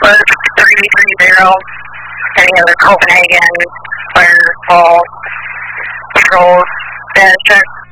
Berg 330, any other Copenhagen Fire Fall Patrol status check.